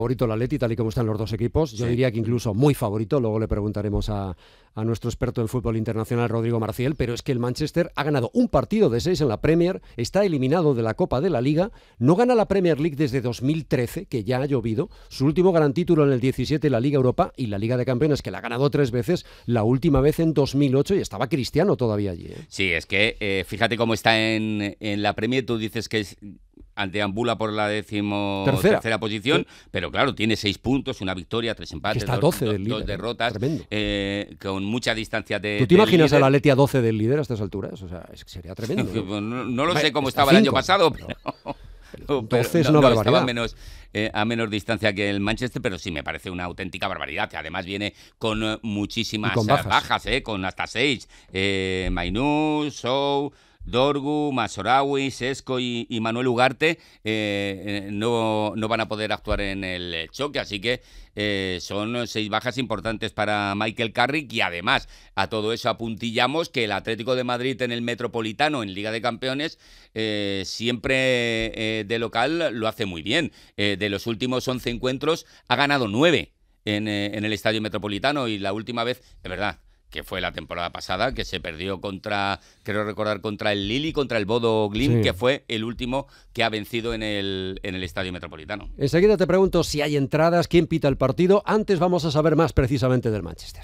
Favorito el Atleti, tal y como están los dos equipos. Yo diría que incluso muy favorito. Luego le preguntaremos a nuestro experto en fútbol internacional, Rodrigo Marciel, pero es que el Manchester ha ganado un partido de 6 en la Premier, está eliminado de la Copa de la Liga, no gana la Premier League desde 2013, que ya ha llovido, su último gran título en el 17, la Liga Europa, y la Liga de Campeones, que la ha ganado 3 veces, la última vez en 2008, y estaba Cristiano todavía allí. Sí, es que fíjate cómo está en la Premier, tú dices que deambula por la tercera posición, sí. Pero claro, tiene 6 puntos, una victoria, 3 empates, está 12 del líder, 2 derrotas, con mucha distancia de. ¿Tú te imaginas al Atleti a 12 del líder a estas alturas? O sea, sería tremendo. No lo sé cómo estaba el año pasado, pero 12 es una barbaridad. Estaba a menos distancia que el Manchester, pero sí me parece una auténtica barbaridad, que además viene con muchísimas bajas, con hasta 6. Mainú, Sow, Dorgu, Masorawi, Sesco y Manuel Ugarte no van a poder actuar en el choque, así que son 6 bajas importantes para Michael Carrick, y además a todo eso apuntillamos que el Atlético de Madrid en el Metropolitano, en Liga de Campeones, siempre de local lo hace muy bien. De los últimos 11 encuentros ha ganado 9 en el Estadio Metropolitano, y la última vez, de verdad, que fue la temporada pasada, que se perdió contra el Lille, contra el Bodo Glimt, sí, que fue el último que ha vencido en el Estadio Metropolitano. Enseguida te pregunto si hay entradas, quién pita el partido. Antes vamos a saber más precisamente del Manchester.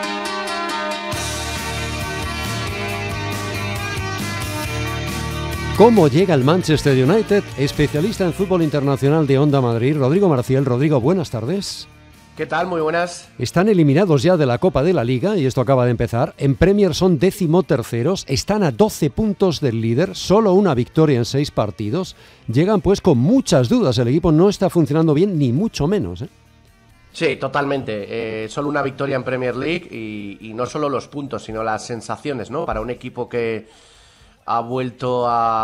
¿Cómo llega el Manchester United? Especialista en fútbol internacional de Onda Madrid, Rodrigo Marciel. Rodrigo, buenas tardes. ¿Qué tal? Muy buenas. Están eliminados ya de la Copa de la Liga, y esto acaba de empezar. En Premier son 13º, están a 12 puntos del líder, solo una victoria en 6 partidos. Llegan pues con muchas dudas, el equipo no está funcionando bien, ni mucho menos, ¿eh? Sí, totalmente. Solo una victoria en Premier League, y no solo los puntos, sino las sensaciones, ¿no? Para un equipo que ha vuelto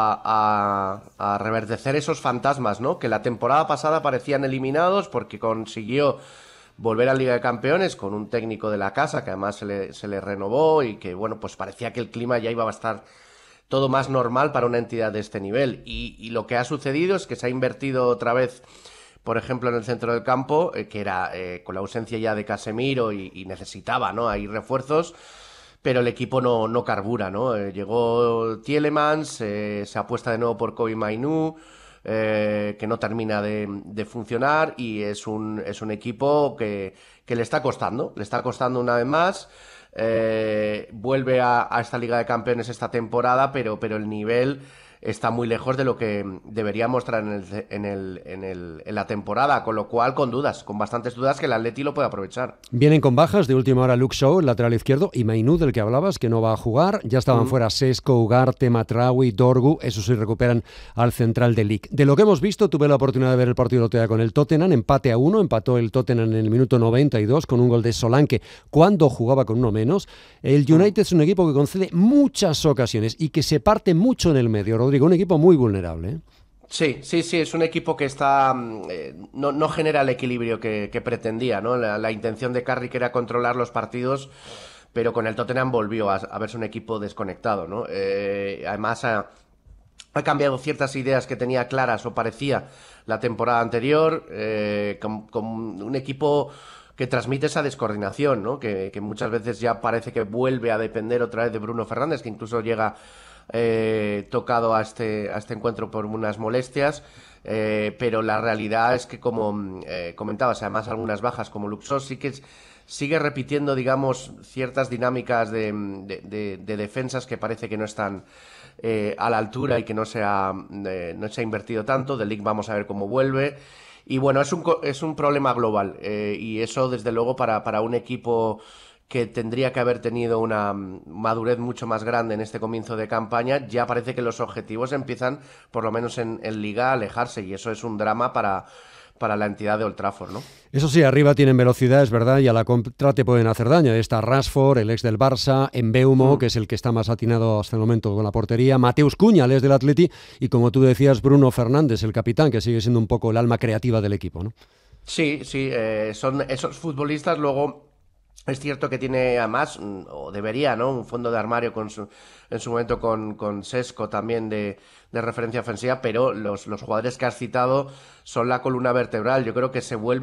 a reverdecer esos fantasmas, ¿no? Que la temporada pasada parecían eliminados porque consiguió volver a Liga de Campeones con un técnico de la casa que además se le renovó, y que, bueno, pues parecía que el clima ya iba a estar todo más normal para una entidad de este nivel. Y lo que ha sucedido es que se ha invertido otra vez, por ejemplo, en el centro del campo, que era con la ausencia ya de Casemiro, y necesitaba, ¿no?, ahí refuerzos, pero el equipo no carbura, ¿no? Llegó Tielemans, se apuesta de nuevo por Kobe Mainoo, que no termina de funcionar, y es un equipo que le está costando una vez más. Vuelve a esta Liga de Campeones esta temporada, pero el nivel está muy lejos de lo que debería mostrar en la temporada, con lo cual con bastantes dudas que el Atleti lo puede aprovechar. Vienen con bajas de última hora Luke Shaw, el lateral izquierdo, y Mainoo, del que hablabas, que no va a jugar. Ya estaban fuera Sesco, Ugarte, Matraoui, Dorgu, eso sí recuperan al central de Lig. De lo que hemos visto, tuve la oportunidad de ver el partido de otro día con el Tottenham, empate a 1, empató el Tottenham en el minuto 92 con un gol de Solanke cuando jugaba con uno menos. El United es un equipo que concede muchas ocasiones y que se parte mucho en el medio, Rodrigo, un equipo muy vulnerable, ¿eh? Sí, es un equipo que está no genera el equilibrio que pretendía, ¿no? La intención de Carrick era controlar los partidos, pero con el Tottenham volvió a verse un equipo desconectado, ¿no? Además ha cambiado ciertas ideas que tenía claras, o parecía, la temporada anterior, con un equipo que transmite esa descoordinación, ¿no? Que muchas veces ya parece que vuelve a depender otra vez de Bruno Fernández, que incluso llega tocado a este encuentro por unas molestias, pero la realidad es que, como comentabas, además algunas bajas como Luke Shaw, sí que sigue repitiendo, digamos, ciertas dinámicas de defensas que parece que no están a la altura, y que no se ha invertido tanto. De Ligt vamos a ver cómo vuelve, y bueno, es un problema global, y eso desde luego para un equipo que tendría que haber tenido una madurez mucho más grande en este comienzo de campaña, ya parece que los objetivos empiezan, por lo menos en Liga, a alejarse, y eso es un drama para la entidad de Old Trafford, ¿no? Eso sí, arriba tienen velocidad, es verdad, y a la contra te pueden hacer daño. Está Rashford, el ex del Barça, Mbeumo, que es el que está más atinado hasta el momento con la portería, Mateus Cunha, el ex del Atleti, y como tú decías, Bruno Fernández, el capitán, que sigue siendo un poco el alma creativa del equipo, ¿no? Sí, son esos futbolistas luego Es cierto que tiene además, o debería, ¿no? Un fondo de armario en su momento con Sesco también de referencia ofensiva, pero los jugadores que has citado son la columna vertebral. Yo creo que se vuelve